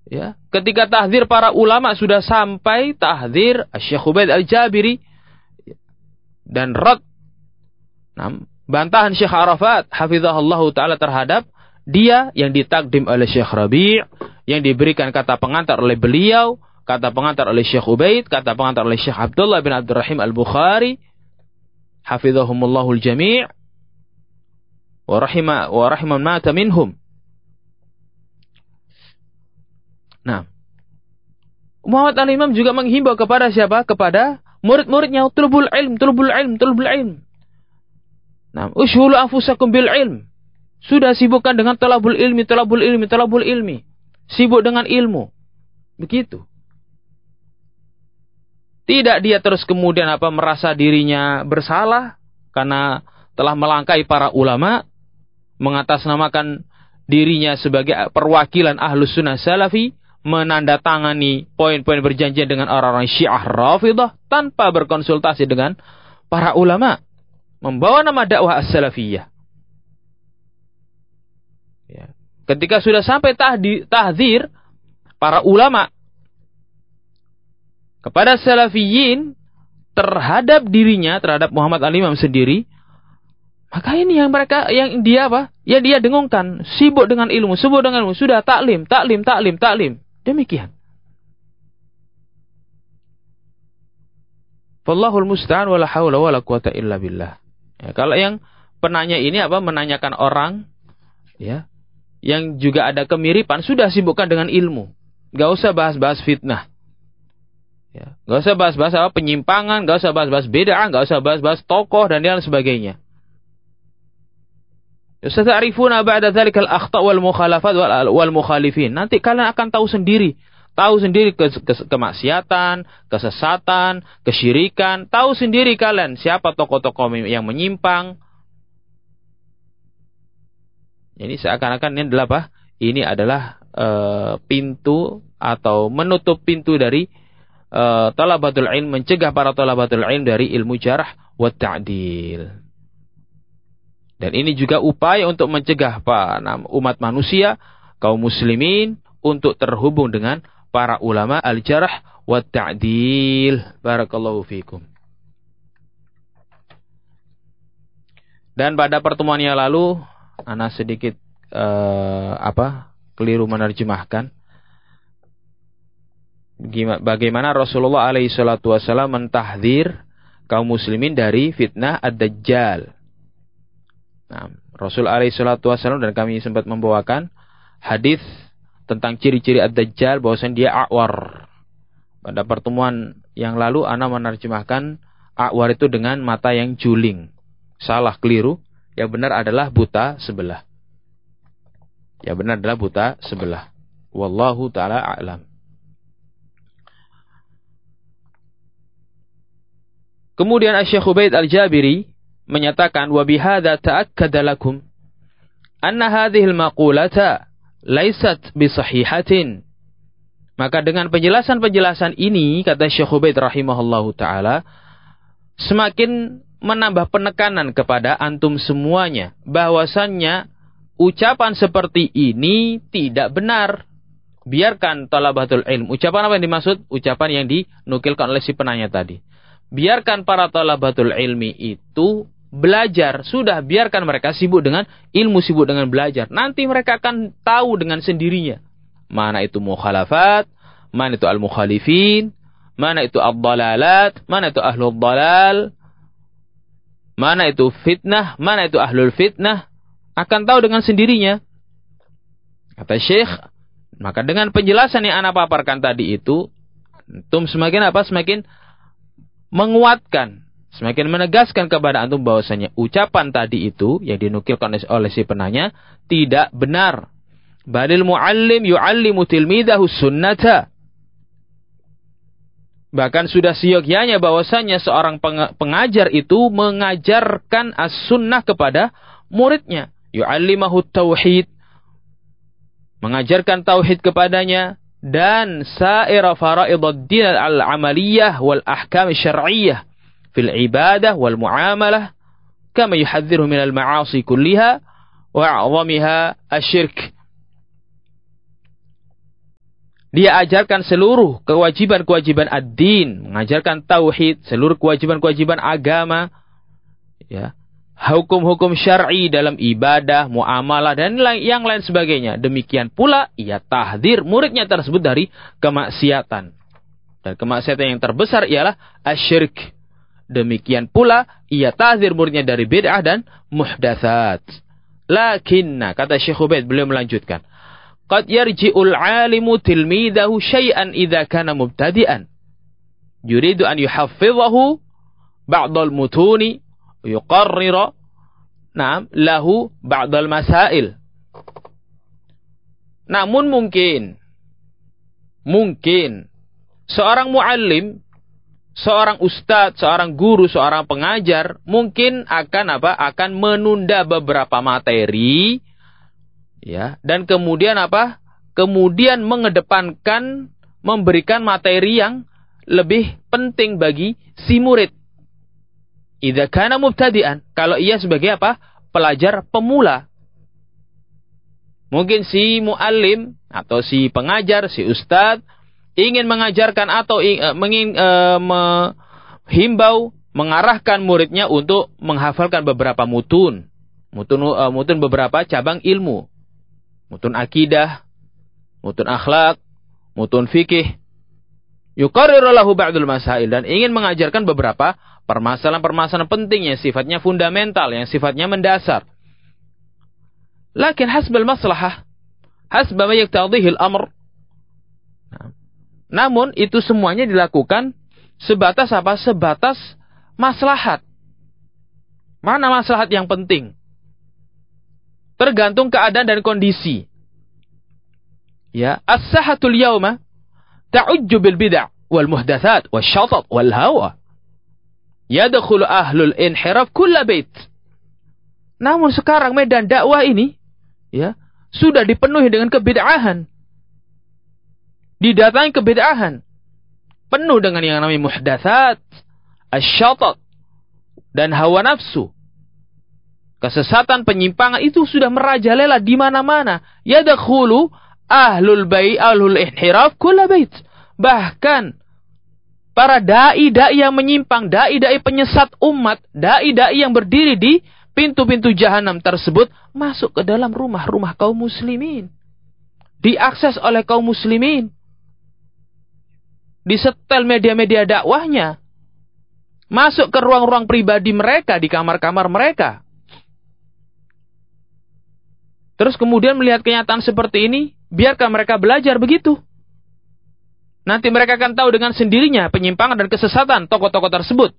Ya, ketika tahdzir para ulama sudah sampai tahdzir Syekh Ubaid Al-Jabiri dan rad bantahan Syekh Arafat hafizahullah taala terhadap dia yang ditakdim oleh Syekh Rabi', yang diberikan kata pengantar oleh beliau, kata pengantar oleh Syekh Ubaid, kata pengantar oleh Syekh Abdullah bin Abdurrahim Al-Bukhari hafizahumullahu al-jami' wa rahiman mata minhum. Nah, Muhammad Al-Imam juga menghimbau kepada siapa? Kepada murid-muridnya, tulbul ilm. Nah, ushulu anfusakum bil ilm. Sudah sibukkan dengan talabul ilmi. Sibuk dengan ilmu. Begitu. Tidak dia terus kemudian merasa dirinya bersalah karena telah melangkai para ulama, mengatasnamakan dirinya sebagai perwakilan Ahlus Sunnah Salafi, menandatangani poin-poin perjanjian dengan orang-orang Syiah Rafidah tanpa berkonsultasi dengan para ulama, membawa nama dakwah as-salafiyah. Ya. Ketika sudah sampai tahdzir para ulama kepada salafiyin terhadap dirinya, terhadap Muhammad Al-Imam sendiri, maka ini yang dia dengungkan, sibuk dengan ilmu, sudah taklim. Demikian. Wallahul musta'an wala haula wala quwata illa billah. Ya, kalau yang penanya ini menanyakan orang ya yang juga ada kemiripan, sudah sibukkan dengan ilmu. Enggak usah bahas-bahas fitnah. Ya, enggak usah bahas-bahas penyimpangan, enggak usah bahas-bahas bid'ah, enggak usah bahas-bahas tokoh dan lain sebagainya. Sata'rifuna ba'da dzalikal akhta' wal mukhalafat wal mukhalifin. Nanti kalian akan tahu sendiri kemaksiatan, kesesatan, kesyirikan, tahu sendiri kalian siapa tokoh-tokoh yang menyimpang. Ini seakan-akan ini adalah apa? Ini adalah pintu atau menutup pintu dari talabatul ilm, mencegah para talabatul ilm dari ilmu jarh wa ta'dil. Dan ini juga upaya untuk mencegah umat manusia, kaum muslimin, untuk terhubung dengan para ulama al-jarh wa ta'dil. Barakallahu fikum. Dan pada pertemuan yang lalu, ana sedikit keliru menerjemahkan bagaimana Rasulullah alaihi salatu wasallam mentahdzir kaum muslimin dari fitnah ad-dajjal. Nah, Rasul alaihi salatu wasallam dan kami sempat membawakan hadis tentang ciri-ciri ad-dajjal, bahwasanya dia a'war. Pada pertemuan yang lalu ana menerjemahkan a'war itu dengan mata yang juling. Salah, keliru. Yang benar adalah buta sebelah. Wallahu taala a'lam. Kemudian Syekh Ubaid Al-Jabiri menyatakan, wa bihadza ta'akkada lakum anna hadhihi al-maqulata laysat bisahihatin. Maka dengan penjelasan-penjelasan ini, kata Syekh Ubaid rahimahullahu taala, semakin menambah penekanan kepada antum semuanya bahwasannya ucapan seperti ini tidak benar. Biarkan talabatul ilm. Ucapan apa yang dimaksud? Ucapan yang dinukilkan oleh si penanya tadi. Biarkan para talabatul ilmi itu belajar. Sudah, biarkan mereka sibuk dengan ilmu, sibuk dengan belajar. Nanti mereka akan tahu dengan sendirinya. Mana itu mukhalafat, mana itu al-mukhalifin, mana itu ad-dalalat, mana itu ahlul dalal, mana itu fitnah, mana itu ahlul fitnah. Akan tahu dengan sendirinya. Kata Syekh, maka dengan penjelasan yang ana paparkan tadi itu, antum semakin Semakin menguatkan, semakin menegaskan kepada antum bahwasanya ucapan tadi itu yang dinukilkan oleh si penanya tidak benar. Balil muallim yu'allimu tilmidahu sunnata. Bahkan sudah seyogyanya bahwasanya seorang pengajar itu mengajarkan as-sunnah kepada muridnya. Yu'allimahu tauhid, mengajarkan tauhid kepadanya, dan sa'ira fara'idud din al-amaliyah wal ahkam syar'iyyah fil ibadah wal muamalah kama yuhadziru min al-ma'asi kulliha wa a'zamiha asy-syirk. Dia ajarkan seluruh kewajiban-kewajiban ad-din, mengajarkan tauhid, seluruh kewajiban-kewajiban agama, ya, hukum-hukum syar'i dalam ibadah, muamalah dan yang lain sebagainya. Demikian pula ia tahdzir muridnya tersebut dari kemaksiatan. Dan kemaksiatan yang terbesar ialah asyirk. Demikian pula ia tahdzir muridnya dari bid'ah dan muhdatsat. Lakinna, kata Syekh Ubaid, beliau melanjutkan, qad yarji'ul 'alimu tilmidahu syai'an idza kana mubtadi'an yuridu an yuhaffizahu ba'dal mutuni yuqarrira lahu ba'dal masail. Namun mungkin seorang muallim, seorang ustadz, seorang guru, seorang pengajar mungkin akan menunda beberapa materi, ya, dan kemudian kemudian mengedepankan memberikan materi yang lebih penting bagi si murid. Idza kana mubtadi'an, kalau ia sebagai pelajar pemula. Mungkin si muallim atau si pengajar, si ustadz ingin mengajarkan atau menghimbau, mengarahkan muridnya untuk menghafalkan beberapa mutun beberapa cabang ilmu. Mutun akidah, mutun akhlak, mutun fikih. Yuqarriru lahu ba'dul masail, dan ingin mengajarkan beberapa permasalahan-permasalahan penting yang sifatnya fundamental, yang sifatnya mendasar. Lakin hasbal maslahah, hasba ma yaqtadhihi al-amr. Namun itu semuanya dilakukan sebatas Sebatas maslahat. Mana maslahat yang penting? Tergantung keadaan dan kondisi. Ya, as-sahatul yauma ta'ujju bil bid'ah wal muhdatsat wasyatat wal hawa. Yadkhulu ahlul inhiraf kull bait. Namun sekarang medan dakwah ini, ya, sudah dipenuhi dengan kebid'ahan. Didatangi kebid'ahan. Penuh dengan yang namanya muhdatsat, asyatat dan hawa nafsu. Kesesatan, penyimpangan itu sudah merajalela di mana-mana. Yadkhulu ahlul inhiraf kull bait. Bahkan para dai-dai yang menyimpang, dai-dai penyesat umat, dai-dai yang berdiri di pintu-pintu jahanam tersebut masuk ke dalam rumah-rumah kaum muslimin. Diakses oleh kaum muslimin. Disetel media-media dakwahnya. Masuk ke ruang-ruang pribadi mereka, di kamar-kamar mereka. Terus kemudian melihat kenyataan seperti ini, biarkan mereka belajar begitu. Nanti mereka akan tahu dengan sendirinya penyimpangan dan kesesatan tokoh-tokoh tersebut.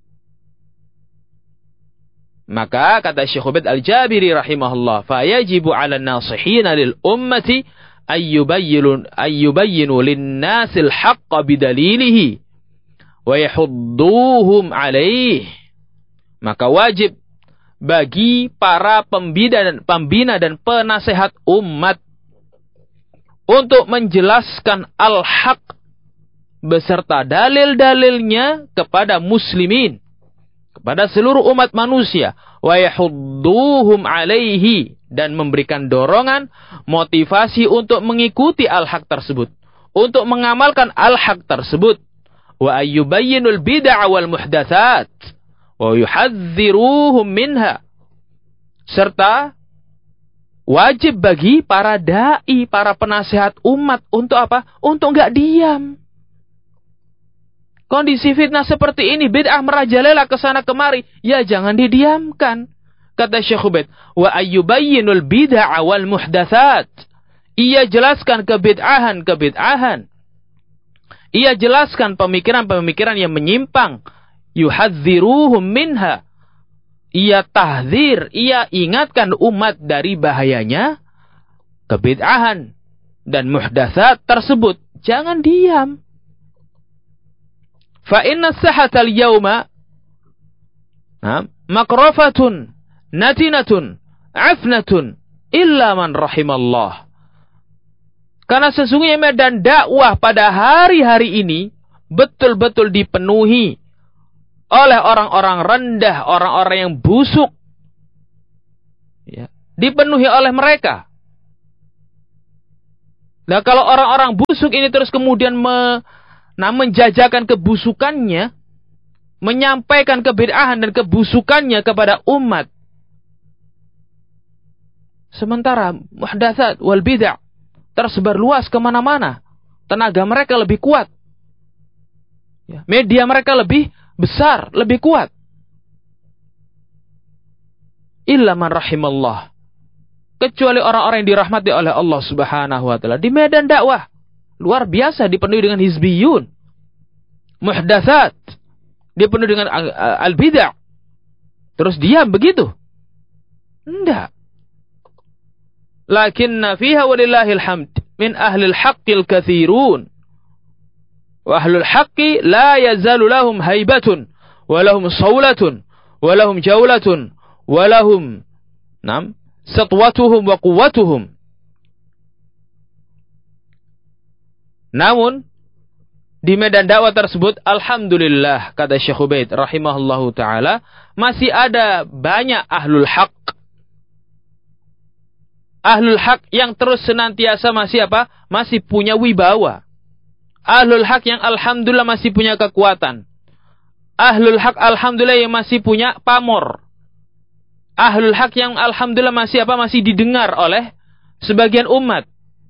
Maka kata Syekh Ubaid Al-Jabiri rahimahullah, fayajibu 'ala an-nasihina lil ummati ayyubayyinu lin-nasil haqqa bidalilihi wa yahudduhum 'alaihi. Maka wajib bagi para pembina dan penasehat umat untuk menjelaskan al-haq beserta dalil-dalilnya kepada muslimin, kepada seluruh umat manusia, wa yahudduhum 'alaihi, dan memberikan dorongan, motivasi untuk mengikuti al-haq tersebut, untuk mengamalkan al-haq tersebut, wa ayyubayyinul bid'ah wal muhdatsat wa yuhadziruhum minha, serta wajib bagi para dai, para penasehat umat untuk untuk enggak diam. Kondisi fitnah seperti ini, bid'ah merajalela ke sana kemari, ya jangan didiamkan. Kata Syekh Ubaid, wa ayyubayyinul bid'ah wal muhdatsat. Ia jelaskan kebid'ahan. Ia jelaskan pemikiran-pemikiran yang menyimpang. Yuhadziruhum minha. Ia tahdzir, ia ingatkan umat dari bahayanya kebid'ahan dan muhdatsat tersebut. Jangan diam. Fa inna sahatal yawma makrafatun natinatun afnatun illa man rahimallah. Karena sesungguhnya medan dakwah pada hari-hari ini betul-betul dipenuhi oleh orang-orang rendah, orang-orang yang busuk. Ya, dipenuhi oleh mereka. Nah, kalau orang-orang busuk ini terus kemudian menjajakan kebusukannya, menyampaikan kebid'ahan dan kebusukannya kepada umat, sementara muhdatsat wal bid'ah tersebar luas kemana-mana, tenaga mereka lebih kuat, media mereka lebih besar, lebih kuat. Illa man rahimallah, kecuali orang-orang yang dirahmati oleh Allah Subhanahu wa taala. Di medan dakwah luar biasa dipenuhi dengan hizbiyun, muhdatsat, dipenuhi dengan al-bid'ah. Terus diam begitu? Enggak. Lakinna fiha walillahil hamd min ahlil haqqil katsirun. Wa ahlul haqqi la yazalu lahum haibatun wa lahum sawlatun wa lahum jawlatun wa lahum satwatuhum wa quwwatuhum. Namun di medan dakwah tersebut, alhamdulillah, kata Syekh Ubaid rahimahullahu taala, masih ada banyak ahlul haq. Ahlul haq yang terus senantiasa masih apa? Masih punya wibawa. Ahlul haq yang alhamdulillah masih punya kekuatan. Ahlul haq alhamdulillah yang masih punya pamor. Ahlul haq yang alhamdulillah masih apa? Masih didengar oleh sebagian umat.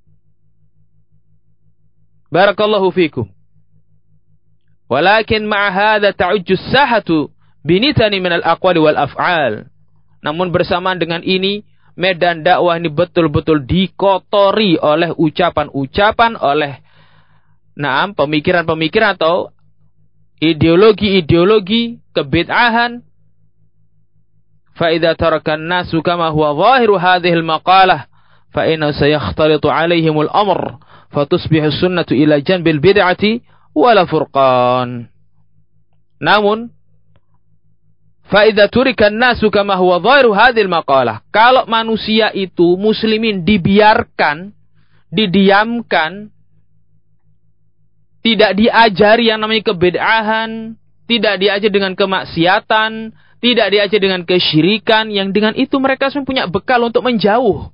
Barakallahu fikum. Walakin ma'a hadza ta'ujju as-sahatu binitani min al-aqwali wal af'al. Namun bersamaan dengan ini, medan dakwah ini betul-betul dikotori oleh ucapan-ucapan, oleh pemikiran-pemikiran atau ideologi-ideologi kebid'ahan. Fa idza taraka an-nasu kama huwa zahiru hadhihi al-maqalah fa inna sayakhtalitu 'alaihim al-amr fatusbihu as-sunnatu ila janbil bid'ati wala furqan. Namun fa idza turika an-nasu kama huwa zahiru hadhihi al-maqalah, kalau manusia itu muslimin dibiarkan, didiamkan, tidak diajari yang namanya kebid'ahan, tidak diajar dengan kemaksiatan, tidak diajar dengan kesyirikan, yang dengan itu mereka semua punya bekal untuk menjauh.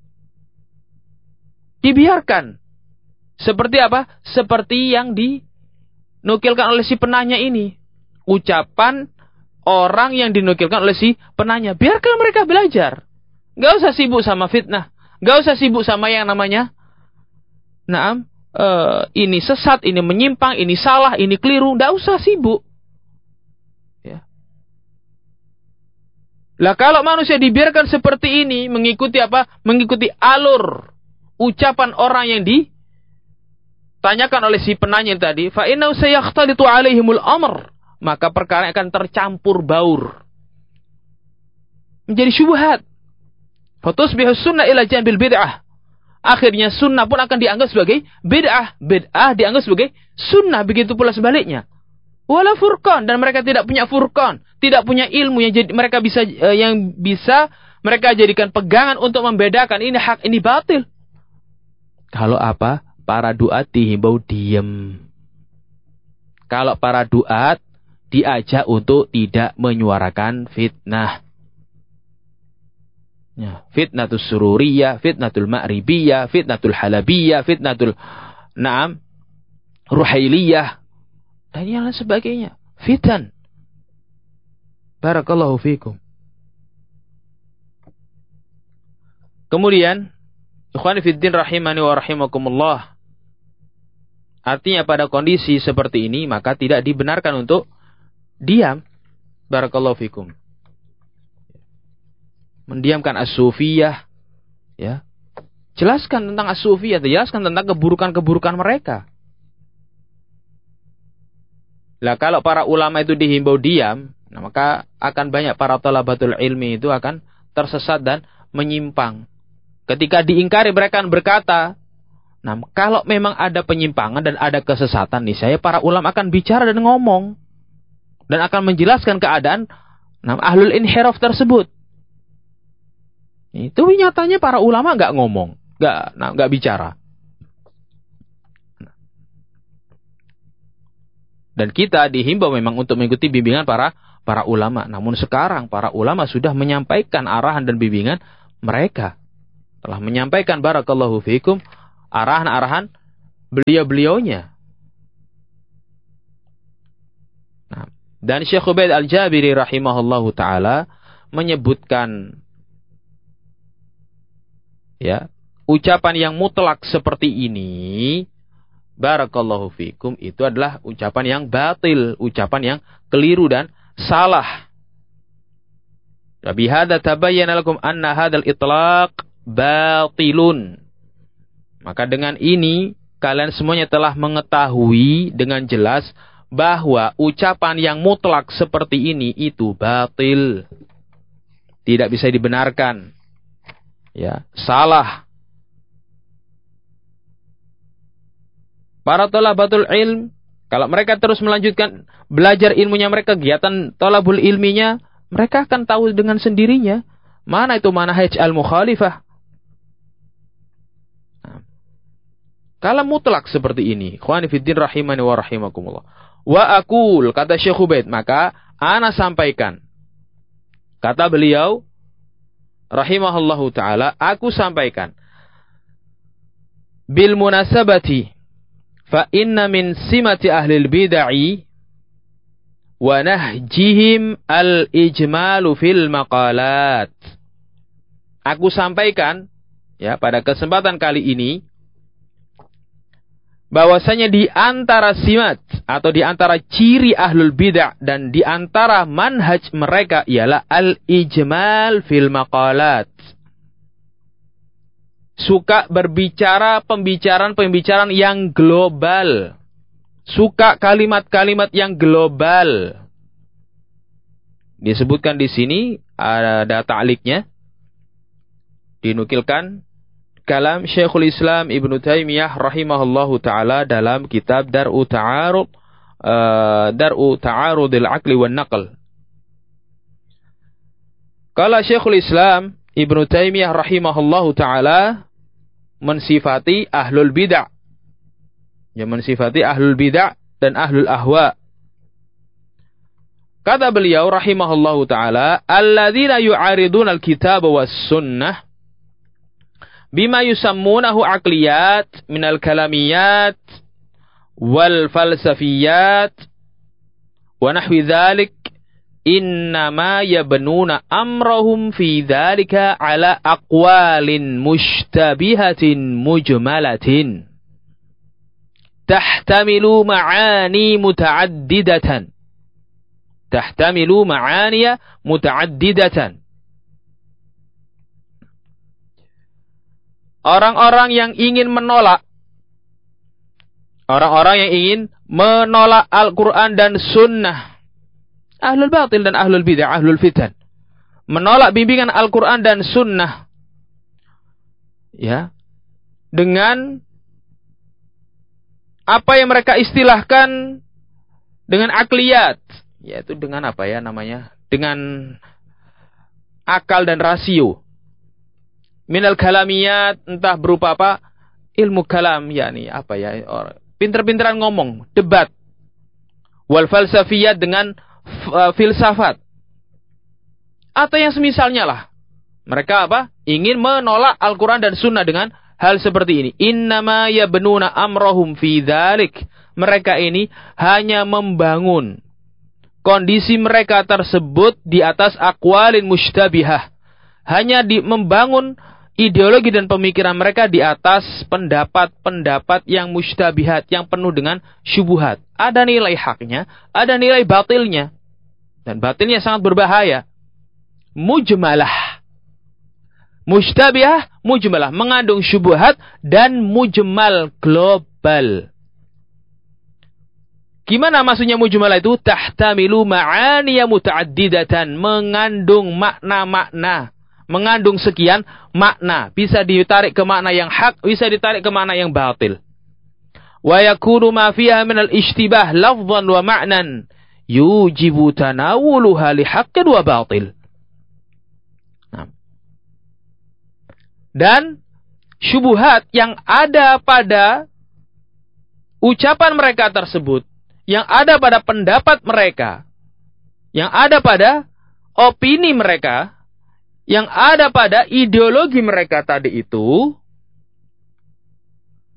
Dibiarkan. Seperti apa? Seperti yang dinukilkan oleh si penanya ini. Ucapan orang yang dinukilkan oleh si penanya. Biarkan mereka belajar. Gak usah sibuk sama fitnah. Gak usah sibuk sama yang namanya ini sesat, ini menyimpang, ini salah, ini keliru. Gak usah sibuk. Ya. Lah kalau manusia dibiarkan seperti ini, mengikuti apa? Mengikuti alur ucapan orang yang ditanyakan oleh si penanya tadi, fa inna sayakhtalitu alaihimul amr, maka perkara akan tercampur baur, menjadi syubhat. Fatusbihu sunnah ila janbil bid'ah. Akhirnya sunnah pun akan dianggap sebagai bid'ah, bid'ah dianggap sebagai sunnah, begitu pula sebaliknya. Wala furqan, dan mereka tidak punya furqan, tidak punya ilmu yang bisa mereka jadikan pegangan untuk membedakan ini hak, ini batil. Kalau apa? Para duat dihimbau diem. Kalau para duat diajak untuk tidak menyuarakan fitnah. Ya, fitnatul sururiyah, fitnatul ma'ribiyah, fitnatul halabiyah, fitnatul ruhailiyah, dan yang lain sebagainya. Fitan. Barakallahu fikum. Kemudian, ikhwani fiddin rahimani wa rahimakumullah, artinya pada kondisi seperti ini maka tidak dibenarkan untuk diam. Barakallahu fikum. Mendiamkan as-sufiyah, ya. Jelaskan tentang as-sufiyah, jelaskan tentang keburukan-keburukan mereka. Lah kalau para ulama itu dihimbau diam, maka akan banyak para thalabatul ilmi itu akan tersesat dan menyimpang. Ketika diingkari mereka akan berkata, kalau memang ada penyimpangan dan ada kesesatan nih, saya para ulama akan bicara dan ngomong dan akan menjelaskan keadaan ahlul inhiraf tersebut. Itu nyatanya para ulama nggak ngomong, nggak bicara. Dan kita dihimbau memang untuk mengikuti bimbingan para ulama. Namun sekarang para ulama sudah menyampaikan arahan dan bimbingan mereka. Telah menyampaikan barakallahu fikum arahan-arahan beliau-beliaunya. Nah, dan Syekh Ubaid Al-Jabiri rahimahullahu taala menyebutkan ya, ucapan yang mutlak seperti ini, barakallahu fikum, itu adalah ucapan yang batil, ucapan yang keliru dan salah. Bihadza tabayyana lakum anna hadzal itlaq batilun. Maka dengan ini kalian semuanya telah mengetahui dengan jelas bahwa ucapan yang mutlak seperti ini itu batil. Tidak bisa dibenarkan. Ya, salah. Para thalabatul ilm, kalau mereka terus melanjutkan belajar ilmunya mereka, kegiatan thalabul ilminya, mereka akan tahu dengan sendirinya mana itu manhaj al-mukhalifah. Nah, kalau mutlak seperti ini, ikhwani fiddin rahimani wa rahimakumullah. Wa aqul, kata Syekh Ubaid, maka ana sampaikan. Kata beliau rahimahullahu taala, aku sampaikan. Bil munasabati fa inna min simati ahlil bid'ah wa nahjihim al-ijmalu fil maqalat. Aku sampaikan ya pada kesempatan kali ini bahwasanya di antara simat atau di antara ciri ahlul bid'ah dan di antara manhaj mereka ialah al-ijmal fil maqalat. Suka berbicara pembicaraan yang global. Suka kalimat-kalimat yang global. Disebutkan di sini ada ta'liqnya. Dinukilkan kalam Syekhul Islam Ibnu Taimiyah rahimahullahu taala dalam kitab Dar'u Ta'arudil Aqli wan Naql. Kala Syekhul Islam Ibnu Taimiyah rahimahullahu taala mensifati ahlul bid'ah. Yang mensifati ahlul bid'ah dan ahlul ahwa. Kata beliau rahimahullahu taala, alladzina yu'ariduna al-kitab was sunnah bima yusammunahu aqliyat minal kalamiyat wal falsafiyat wa nahwi dzalik innama yabnuna amrahum fi dzalika ala aqwalin mushtabihatin mujmalatin tahtamilu ma'ani muta'addidatan Orang-orang yang ingin menolak Al-Quran dan Sunnah, ahlul batil dan ahlul bid'ah, ahlul fitan, menolak bimbingan Al-Quran dan Sunnah, ya, dengan apa yang mereka istilahkan dengan akliyat, yaitu dengan apa ya namanya, dengan akal dan rasio. Minal kalamiyat, entah berupa apa, ilmu kalam, yakni apa ya, pinter-pinteran ngomong, debat. Wal falsafiyat, dengan filsafat. Atau yang semisalnya lah. Mereka apa? Ingin menolak Al-Quran dan Sunnah dengan hal seperti ini. Innama yabnuna amrohum fi dzalik. Mereka ini hanya membangun kondisi mereka tersebut di atas aqwalin mustabihah. Hanya membangun ideologi dan pemikiran mereka di atas pendapat-pendapat yang mustabihat, yang penuh dengan syubhat. Ada nilai haknya, ada nilai batilnya. Dan batilnya sangat berbahaya. Mujmalah. Mustabihah, mujmalah. Mengandung syubhat dan mujmal, global. Gimana maksudnya mujmalah itu? Tahtamilu ma'aniya muta'addidatan. Mengandung makna-makna. Mengandung sekian makna. Bisa ditarik ke makna yang hak, bisa ditarik ke makna yang batil. Wa yakunu ma fiha minal ishtibah lafdhan wa ma'nan yujibu tanawuluha li haqqin wa batil. Dan syubhat yang ada pada ucapan mereka tersebut, yang ada pada pendapat mereka, yang ada pada opini mereka, yang ada pada ideologi mereka tadi itu,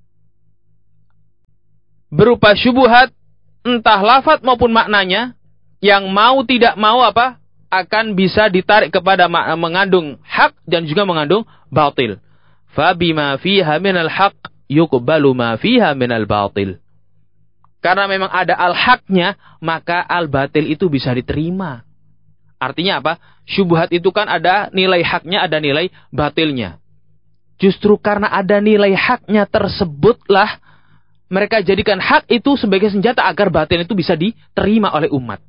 berupa syubhat, entah lafaz maupun maknanya, yang mau tidak mau akan bisa ditarik kepada mengandung hak dan juga mengandung batil. Fabima fiha minal haq yuqbalu ma fiha minal batil. Karena memang ada al-haqnya, maka al-batil itu bisa diterima. Artinya apa? Syubhat itu kan ada nilai haknya, ada nilai batilnya. Justru karena ada nilai haknya tersebutlah mereka jadikan hak itu sebagai senjata agar batil itu bisa diterima oleh umat.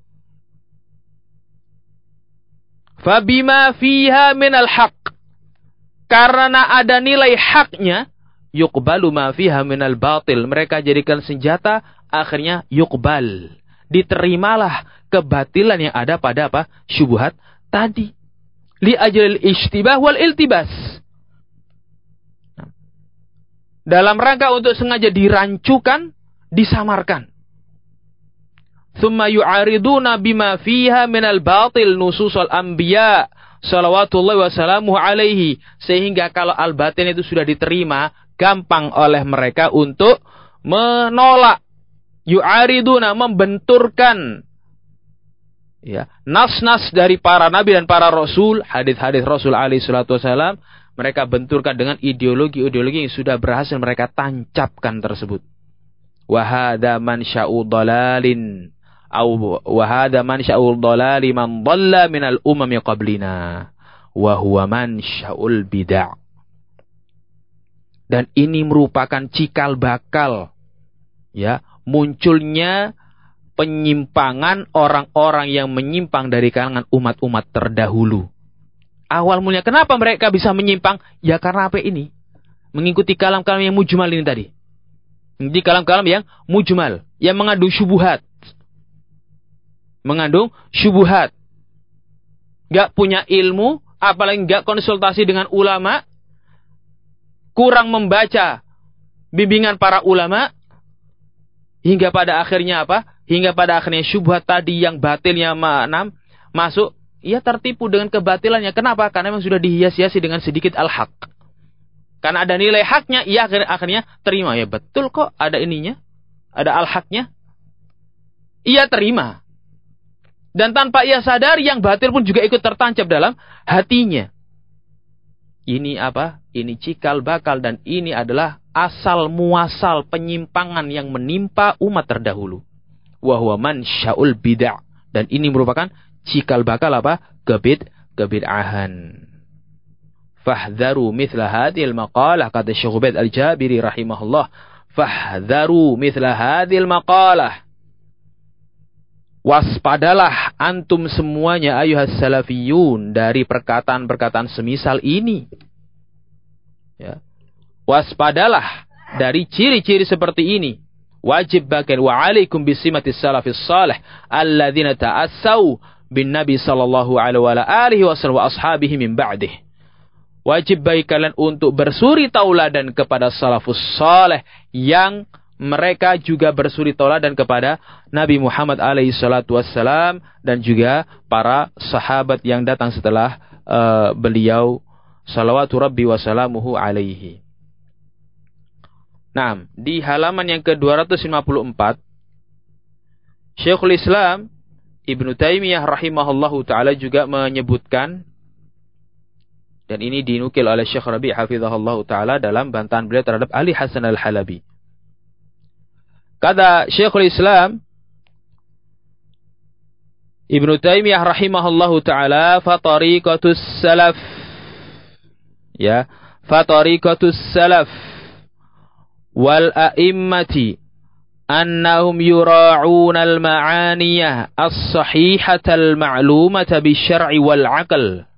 Fabima fiha minal haq. Karena ada nilai haknya, yuqbalu ma fiha minal batil. Mereka jadikan senjata, akhirnya yuqbal. Diterimalah kebatilan yang ada pada syubhat tadi. Li ajlil ishtibah wal iltibas. Dalam rangka untuk sengaja dirancukan, disamarkan. Thumma yu'ariduna bima fiha minal batil nususul anbiya salawatullahi wassalamuhu alaihi. Sehingga kalau al-batil itu sudah diterima, gampang oleh mereka untuk menolak. Yu'ariduna, membenturkan nas-nas dari para nabi dan para rasul, hadis-hadis Rasul alaihi salatu wasallam, mereka benturkan dengan ideologi-ideologi yang sudah berhasil mereka tancapkan tersebut. Wa hadza mansya'u dhalalin wa hadza mansya'u dhalali man dhalla minal umami qablina wa huwa mansya'ul bid'ah. Dan ini merupakan cikal bakal munculnya penyimpangan orang-orang yang menyimpang dari kalangan umat-umat terdahulu. Awal mulanya kenapa mereka bisa menyimpang? Ya karena apa ini? Mengikuti kalam-kalam yang mujmal ini tadi. Mengikuti kalam-kalam yang mujmal, yang mengandung syubhat. Mengandung syubhat. Gak punya ilmu, apalagi gak konsultasi dengan ulama. Kurang membaca bimbingan para ulama. Hingga pada akhirnya Hingga pada akhirnya syubhat tadi yang batilnya masuk. Ia tertipu dengan kebatilannya. Kenapa? Karena memang sudah dihias-hiasi dengan sedikit al-haq. Karena ada nilai haknya, ia akhirnya terima. Ya betul kok, ada ininya. Ada al-haqnya. Ia terima. Dan tanpa ia sadar, yang batil pun juga ikut tertancap dalam hatinya. Ini Ini cikal bakal, dan ini adalah asal muasal penyimpangan yang menimpa umat terdahulu. Wa huwa mansya'ul bid'ah. Dan ini merupakan cikal bakal kebid'ahan. Fahdharu mithla hadhil maqalah, kata Syekh Ubaid Al-Jabiri rahimahullah. Fahdharu mithla hadhil maqalah. Waspadalah antum semuanya ayuhas salafiyun dari perkataan-perkataan semisal ini. Waspadalah dari ciri-ciri seperti ini. Wajib bagian wa alaikum bisimatis salafis salih alladzina ta'assau bin Nabi sallallahu alaihi wasallam wa ashabihi min ba'dih. Wajib bagi kalian untuk bersuri tauladan kepada salafus salih yang mereka juga bersuri tauladan kepada Nabi Muhammad alaihi salatu wassalam dan juga para sahabat yang datang setelah beliau salawatu rabbi wassalamuhu alaihi. Nah, di halaman yang ke-254 Syekhul Islam Ibnu Taimiyah rahimahullahu ta'ala juga menyebutkan, dan ini dinukil oleh Syekh Rabi' hafizahullahu ta'ala dalam bantahan beliau terhadap Ali Hasan Al-Halabi. Kata Syekhul Islam Ibnu Taimiyah rahimahullahu ta'ala, fatariqatus salaf fatariqatus salaf wal a'immati annahum yura'una al-ma'aniyah as-sahihata al-ma'lumata bisyar'i wal aql.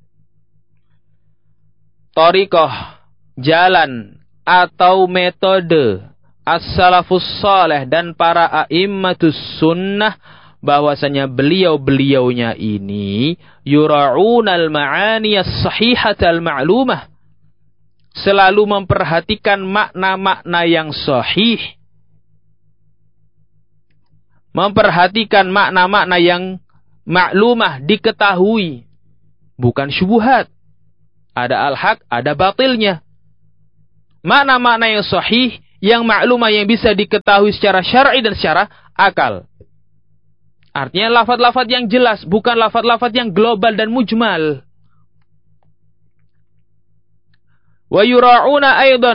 Tariqah, jalan atau metode as-salafus salih dan para a'immatus sunnah, bahwasanya beliau-beliaunya ini yura'una al-ma'aniyah as-sahihata al-ma'lumah, selalu memperhatikan makna-makna yang sahih, memperhatikan makna-makna yang maklumah, diketahui, bukan syubhat. Ada al-haq, ada batilnya. Makna-makna yang sahih yang maklumah yang bisa diketahui secara syar'i dan secara akal. Artinya lafaz-lafaz yang jelas, bukan lafaz-lafaz yang global dan mujmal. Wa yura'una aidan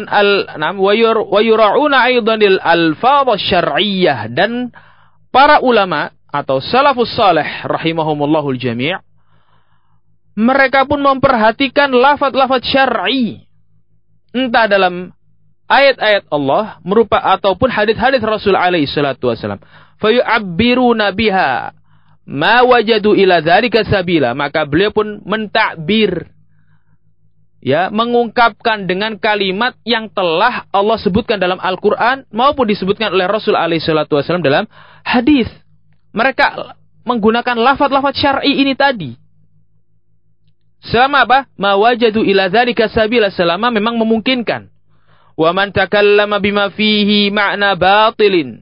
al-alfadh asy-syar'iyyah, dan para ulama atau salafus salih rahimahumullahul jami', mereka pun memperhatikan lafaz-lafaz syar'i, entah dalam ayat-ayat Allah ataupun hadis-hadis Rasul alaihi salatu wasallam. Fayu'abbiruna biha ma wajadu ila dzalika sabila, maka beliau pun mentakbir, ya, mengungkapkan dengan kalimat yang telah Allah sebutkan dalam Al-Qur'an maupun disebutkan oleh Rasul alaihi salatu wasallam dalam hadis. Mereka menggunakan lafaz-lafaz syar'i ini tadi. Selama apa? Ma wajadu ila dzalika sabila, selama memang memungkinkan. Wa man takallama bima fihi ma'na batilin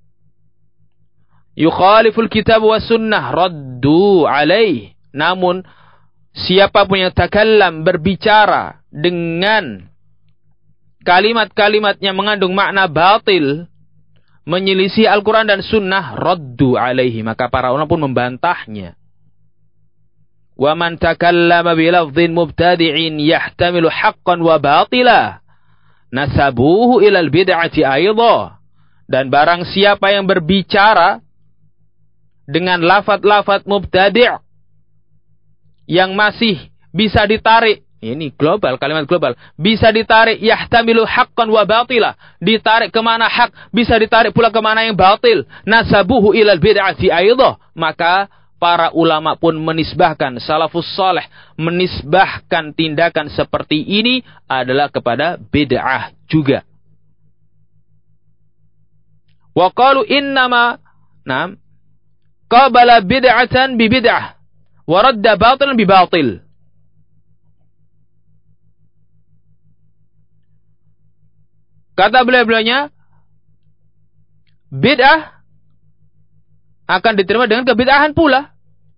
yukhaliful kitab wa sunnah raddu alaih. Namun siapapun yang takallam, berbicara dengan kalimat-kalimat yang mengandung makna batil, menyelisih Al-Quran dan sunnah, raddu alaihi, maka para ulama pun membantahnya. Wa man takallama bilafdhin mubtadi'in yahtamilu haqqan wa batila nasabuhu ilal bid'ati aidha. Dan barang siapa yang berbicara dengan lafaz-lafaz mubtadi' yang masih bisa ditarik, ini global, kalimat global, bisa ditarik yahtamilu haqqan wa batila, ditarik kemana hak, bisa ditarik pula kemana yang batil, nasabuhu ilal bid'ati aidha, maka para ulama pun menisbahkan, salafus salih menisbahkan tindakan seperti ini adalah kepada bid'ah juga. Wa qalu innama qabala bid'atan bi bid'ah wa radda batilan bi batil. Kata beliau-beliaunya, bid'ah akan diterima dengan kebid'ahan pula.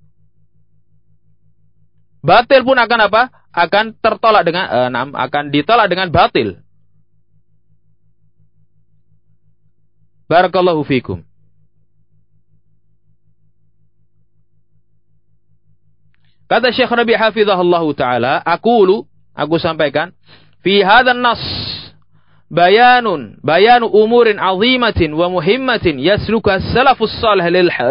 Batil pun akan apa? Akan tertolak dengan akan ditolak dengan batil. Barakallahu fikum. Kata Syekh Rabi' hafizahullahu taala, aku sampaikan, fi hadzal nas bayanu umurin azimatin wa muhimmatin yasluka salafus salih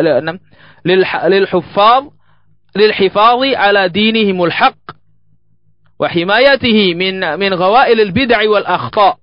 lil hifadhi ala dinihimul haqq wa himayatihi min ghawailil bid'i wal akhta.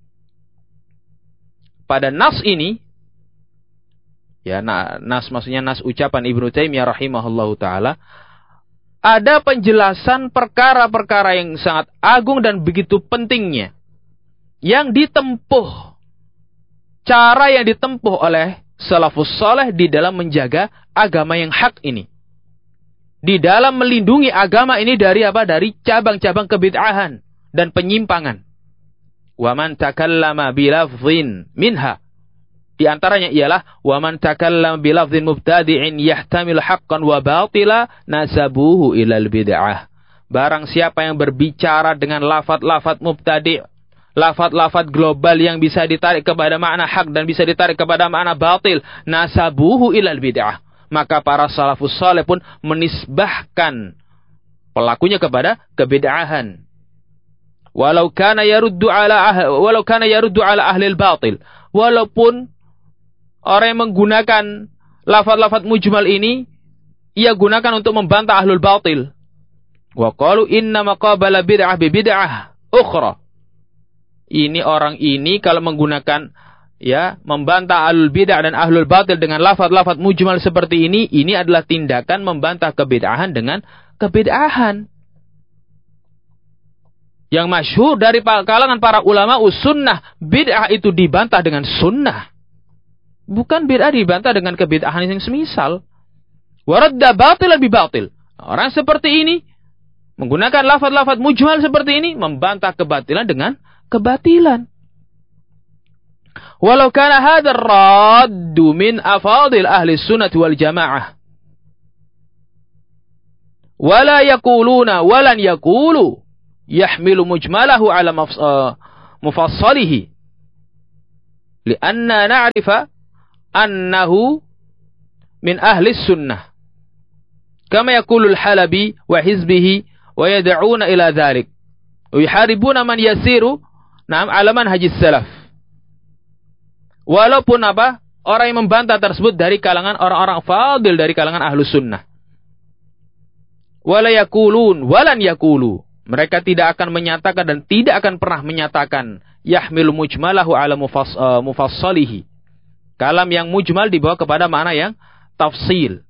Pada nas ini, ya, nas maksudnya nas ucapan Ibnu Taimiyah rahimahullahu taala, ada penjelasan perkara-perkara yang sangat agung dan begitu pentingnya yang ditempuh, cara yang ditempuh oleh salafus saleh di dalam menjaga agama yang hak ini, di dalam melindungi agama ini dari apa? Dari cabang-cabang kebid'ahan dan penyimpangan. Wa man takallama bilafdhin minha, di antaranya ialah wa man takallama bilafdhin mubtadi'in yahtamil haqqan wa batila nasabuhu ilal bid'ah. Barang siapa yang berbicara dengan lafaz-lafaz mubtadi', lafaz-lafaz global yang bisa ditarik kepada makna hak dan bisa ditarik kepada makna batil, nasabuhu ilal bid'ah, maka para salafus saleh pun menisbahkan pelakunya kepada kebid'ahan. Walau kana yaruddu ala ahli al-batil, walaupun orang yang menggunakan lafaz-lafaz mujmal ini ia gunakan untuk membantah ahlul batil. Wa qalu inna maqabala bid'ah bi bid'ah ukhra. Ini orang ini kalau menggunakan, ya, membantah ahlul bid'ah dan ahlul batil dengan lafaz-lafaz mujmal seperti ini adalah tindakan membantah kebid'ahan dengan kebid'ahan. Yang masyhur dari kalangan para ulama sunnah, bid'ah itu dibantah dengan sunnah. Bukan bid'ah dibantah dengan kebid'ahan yang semisal. Waradda batilan bi batil. Orang seperti ini menggunakan lafaz-lafaz mujmal seperti ini membantah kebatilan dengan kebatilan. Walau kana hadzal raddu min afadil ahli sunnah wal jamaah. Wala yaquluna walan yaqulu yahmilu mujmalahu ala mufassalihi. Lianna na'rifa annahu min ahli sunnah. Kama yaqulul Halabi wa hizbihi wa yad'una ila dhalik. Wa yuharibuna man yasiru ala manhajis salaf. Walaupun orang yang membantah tersebut dari kalangan orang-orang fadil dari kalangan ahlu sunnah. Wala yakulun walan yakulu. Mereka tidak akan menyatakan dan tidak akan pernah menyatakan yahmilu mujmalahu ala mufassalihi. Kalam yang mujmal dibawa kepada makna yang tafsil.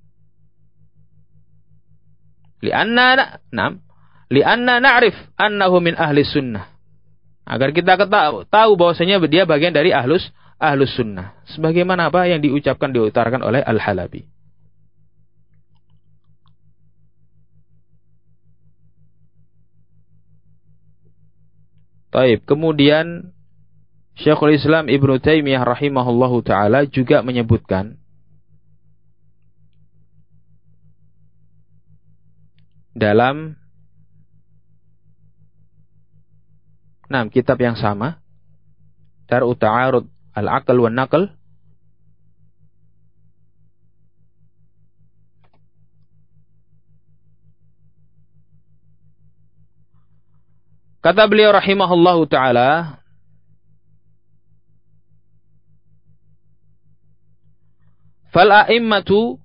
Lianna na'rif annahu min ahli sunnah. Agar kita tahu bahwasanya dia bagian dari ahlus sunnah. Sebagaimana yang diutarakan oleh Al-Halabi. Taib. Kemudian Syekhul Islam Ibnu Taimiyah rahimahullahu taala juga menyebutkan dalam kitab yang sama, Dar'u Ta'arud Al-Aql wan Naql, kata beliau rahimahullahu taala, fal a'immatu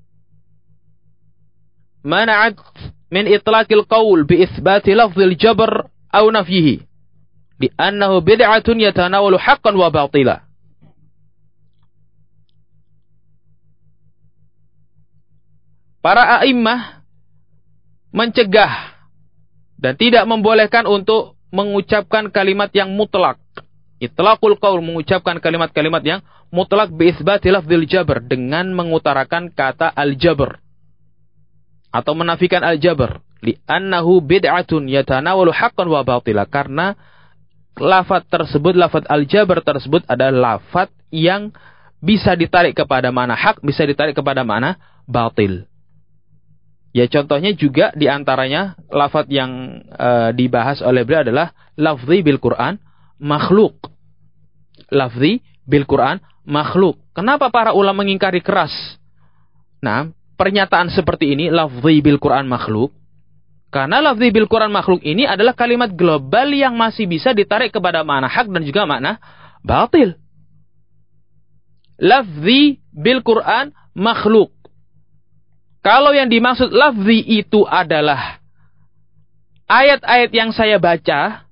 mana'at min itlaqil qaul bi itsbati lafzil jabr aw nafyihi li'annahu bid'atun yatanawalu haqqan wa batila. Para a'immah mencegah dan tidak membolehkan untuk mengucapkan kalimat yang mutlak. Itlaqul qaul, mengucapkan kalimat-kalimat yang mutlak bi itsbati lafzil jabr, dengan mengutarakan kata al-jabr atau menafikan al-jabr, li'annahu bid'atun yatanawalu haqqan wa batila, karena lafaz tersebut, lafaz al-jabr tersebut adalah lafaz yang bisa ditarik kepada makna hak, bisa ditarik kepada makna batil. Ya, contohnya juga diantaranya lafaz yang dibahas oleh beliau adalah lafzi bil Quran makhluk. Lafzi bil Quran makhluk. Kenapa para ulama mengingkari keras pernyataan seperti ini, lafzi bil Quran makhluk? Karena lafzi bil Quran makhluk ini adalah kalimat global yang masih bisa ditarik kepada makna hak dan juga makna batil. Lafzi bil Quran makhluk. Kalau yang dimaksud lafzi itu adalah ayat-ayat yang saya baca,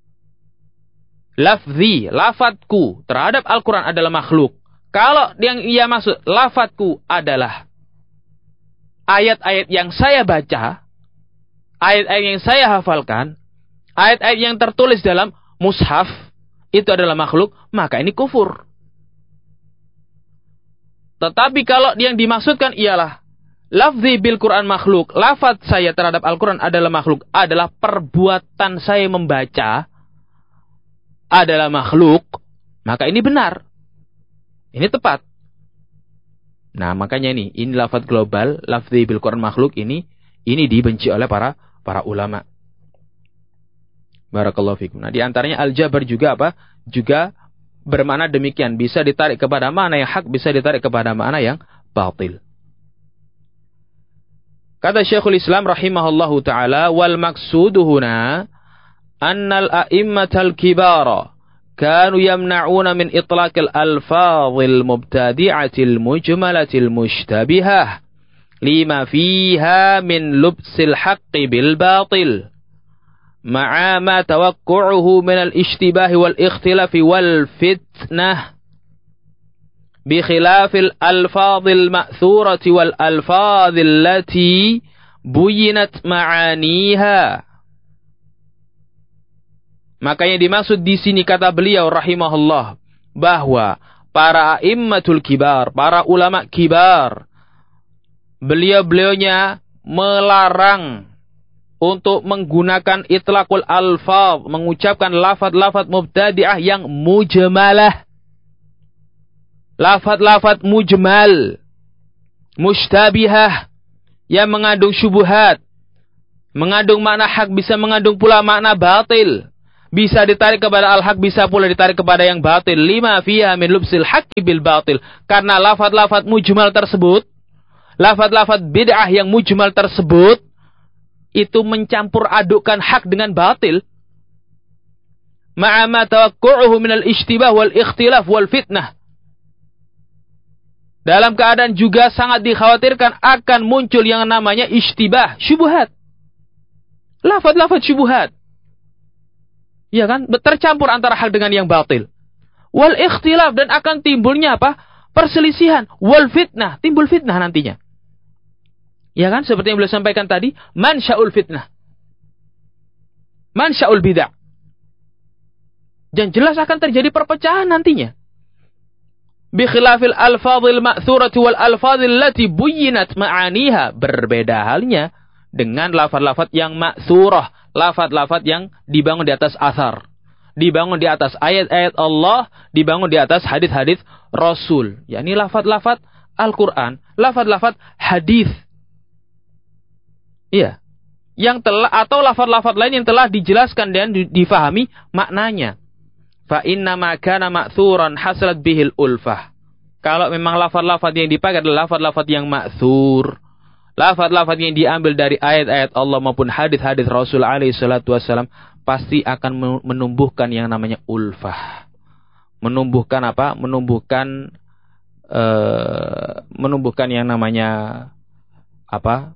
lafzi, lafadku terhadap Al-Quran adalah makhluk. Kalau yang ia maksud lafadku adalah ayat-ayat yang saya baca, ayat-ayat yang saya hafalkan, ayat-ayat yang tertulis dalam mushaf, itu adalah makhluk, maka ini kufur. Tetapi kalau yang dimaksudkan ialah lafzi bil Quran makhluk, lafaz saya terhadap Al-Quran adalah makhluk, adalah perbuatan saya membaca adalah makhluk, maka ini benar. Ini tepat. Nah, makanya ini lafaz global, lafzi bil Quran makhluk ini dibenci oleh para ulama. Barakallahu fikum. Nah, di antaranya al-jabr juga juga bermakna demikian, bisa ditarik kepada makna yang hak, bisa ditarik kepada makna yang batil. Kata Syekhul Islam rahimahullahu ta'ala, wal maksudu huna annal a'immatal kibara kanu yamna'una min itlaqil alfadhil mubtadi'atil mujmalatil mushtabihah lima fiha min lubsil haqqi bil batil ma'a ma tawaqqu'uhu min al-ishtibahi wal ikhtilafi wal fitnah بخلاف الألفاظ المأثورة والألفاظ التي بينت معانيها. Makanya dimaksud di sini kata beliau rahimahullah bahwa para a'immatul kibar, para ulama kibar, beliau-beliaunya melarang untuk menggunakan itlaqul alfaz, mengucapkan lafaz-lafaz mubtadi'ah yang mujmalah. Lafaz-lafaz mujmal, mushtabihah, yang mengandung syubhat, mengandung makna hak, bisa mengandung pula makna batil. Bisa ditarik kepada al-haq, bisa pula ditarik kepada yang batil. Lima fiha min lubsil haqqi bil batil. Karena lafaz-lafaz mujmal tersebut, lafaz-lafaz bid'ah yang mujmal tersebut, itu mencampur adukkan hak dengan batil. Ma'ama tawakku'uhu minal ishtibah wal ikhtilaf wal fitnah. Dalam keadaan juga sangat dikhawatirkan akan muncul yang namanya ishtibah, syubhat. Lafaz-lafaz syubhat. Ya kan? Tercampur antara hak dengan yang batil. Wal ikhtilaf, dan akan timbulnya apa? Perselisihan. Wal fitnah, timbul fitnah nantinya. Ya kan? Seperti yang beliau sampaikan tadi, mansya'ul fitnah. Mansya'ul bid'ah. Dan jelas akan terjadi perpecahan nantinya. Bi khilafil alfadhil ma'thurati wal alfadhil lati buyyinat ma'aniha. Berbeda halnya dengan lafaz-lafaz yang ma'thurah. Lafaz-lafaz yang dibangun di atas athar, dibangun di atas ayat-ayat Allah, dibangun di atas hadis-hadis Rasul. Yakni lafaz-lafaz Al-Quran, lafaz-lafaz hadis. Iya. Yang telah, atau lafaz-lafaz lain yang telah dijelaskan dan difahami maknanya. Fa inna ma kana ma'thuran hasalat bihil ulfah. Kalau memang lafaz-lafaz yang dipakai adalah lafaz-lafaz yang ma'thur, lafaz-lafaz yang diambil dari ayat-ayat Allah maupun hadis-hadis Rasul alaihi salatu wasallam, pasti akan menumbuhkan yang namanya ulfah. Menumbuhkan apa? Menumbuhkan yang namanya apa?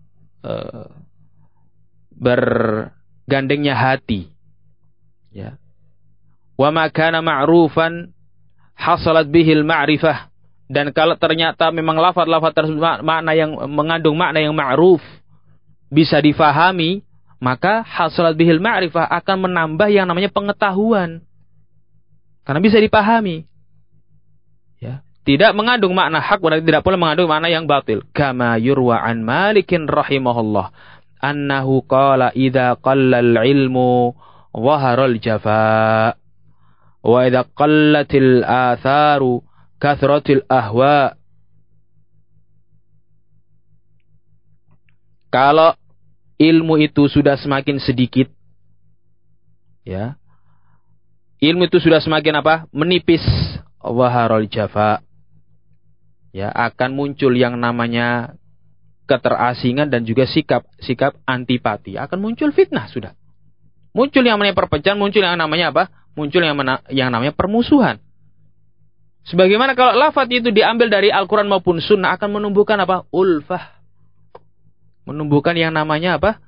Bergandengnya hati. Ya. Wa ma kana ma'rufan hasalat bihil ma'rifah. Dan kalau ternyata memang lafaz-lafaz tersebut makna yang mengandung makna yang ma'ruf, bisa difahami, maka hasalat bihil ma'rifah akan menambah yang namanya pengetahuan. Karena bisa dipahami. Ya. Tidak mengandung makna hak, berarti tidak pula mengandung makna yang batil. Kama yurwa an Malikin rahimahullah annahu qala idza qallal ilmu dhaharal jafa wa idza qallatil atharu kathratil ahwa. Kalau ilmu itu sudah semakin sedikit, ya, ilmu itu sudah semakin apa? Menipis, waharul jafa, ya, akan muncul yang namanya keterasingan dan juga sikap antipati. Akan muncul fitnah sudah. Muncul yang namanya perpecahan, muncul yang namanya apa? Muncul yang namanya permusuhan. Sebagaimana kalau lafaz itu diambil dari Al-Quran maupun Sunnah, akan menumbuhkan apa? Ulfah. Menumbuhkan yang namanya apa?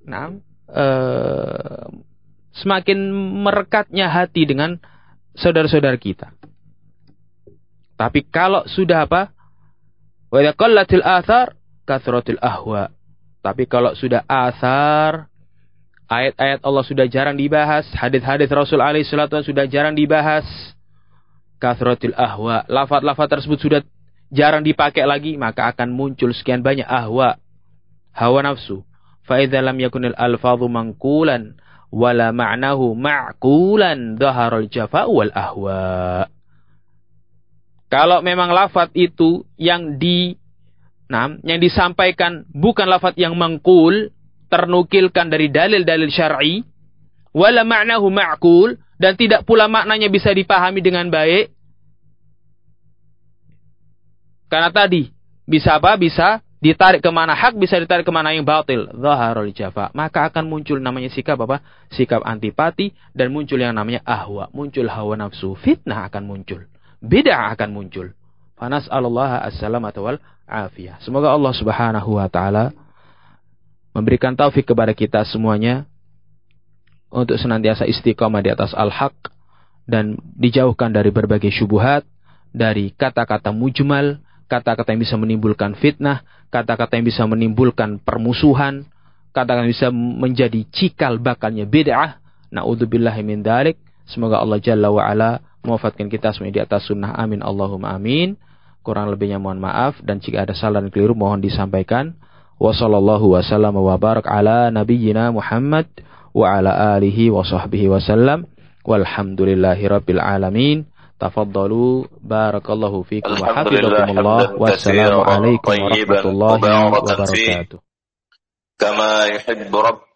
Semakin merekatnya hati dengan saudara-saudara kita. Tapi kalau sudah apa? Wa idza qallatil athar kathratil ahwa. Tapi kalau sudah athar, ayat-ayat Allah sudah jarang dibahas, hadis-hadis Rasul alaihi salatu sudah jarang dibahas, kathratil ahwa, lafaz-lafaz tersebut sudah jarang dipakai lagi, maka akan muncul sekian banyak ahwa, hawa nafsu. Fa idza lam yakunil alfadhu manqulan wala ma'nahu ma'qulan dhaharal jafa wal ahwa. Kalau memang lafaz itu yang disampaikan bukan lafaz yang mangkul, ternukilkan dari dalil-dalil syar'i, wala ma'nahu ma'qul, dan tidak pula maknanya bisa dipahami dengan baik. Karena tadi bisa apa? Bisa ditarik ke mana hak, bisa ditarik ke mana yang batil. Dhaharul jafa. Maka akan muncul namanya sikap apa? Sikap antipati, dan muncul yang namanya ahwa, muncul hawa nafsu, fitnah akan muncul, bid'ah akan muncul. Fanas'alullaha as-salamata wal afiyah. Semoga Allah Subhanahu wa taala memberikan taufik kepada kita semuanya untuk senantiasa istiqamah di atas al-haq dan dijauhkan dari berbagai syubhat, dari kata-kata mujmal, kata-kata yang bisa menimbulkan fitnah, kata-kata yang bisa menimbulkan permusuhan, kata-kata yang bisa menjadi cikal bakalnya bid'ah. Na'udzubillahi min dzalik. Semoga Allah Jalla wa Ala mewafatkan kita semuanya di atas sunnah. Amin Allahumma amin. Kurang lebihnya mohon maaf, dan jika ada salah dan keliru mohon disampaikan. Wa sallallahu wa sallam wa barak ala nabiyyina Muhammad wa ala alihi wa sahbihi wa sallam. Walhamdulillahi rabbil alamin. Tafaddalu barakallahu fikum wa hafizakumullah. Wassalamu alaikum warahmatullahi wabarakatuh. Kama yuhibbu